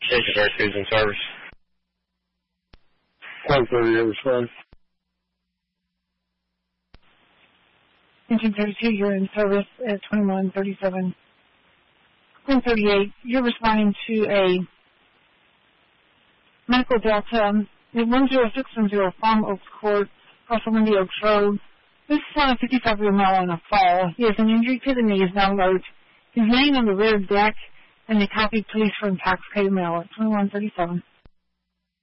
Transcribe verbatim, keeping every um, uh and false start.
Station rescues in service. one thirty-eight, respond. Engine thirty-two, you're in service at twenty-one thirty-seven. one thirty-eight, you're responding to a medical delta at one zero six one zero Farm Oaks Court, Russell Windy Oaks Road. This is on a fifty-five-year male on a fall. He has an injury to the knee, is not alert. He's laying on the rear deck, and they copied police for intoxicated male at twenty-one thirty-seven.